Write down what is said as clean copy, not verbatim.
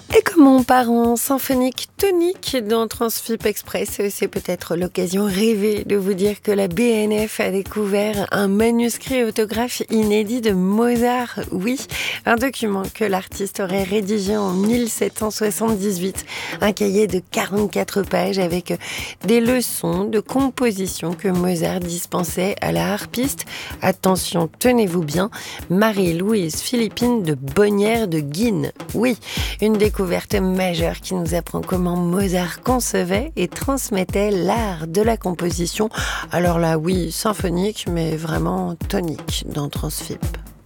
Et comme on part en symphonique tonique dans Transfip Express, c'est peut-être l'occasion rêvée de vous dire que la BNF a découvert un manuscrit autographe inédit de Mozart. Oui, un document que l'artiste aurait rédigé en 1778. Un cahier de 44 pages avec des leçons de composition que Mozart dispensait à la harpiste. Attention, tenez-vous bien, Marie-Louise Philippine de Bonnières de Guines. Oui, une découverte majeure qui nous apprend comment Mozart concevait et transmettait l'art de la composition. Alors là, oui, symphonique, mais vraiment tonique dans Transfip.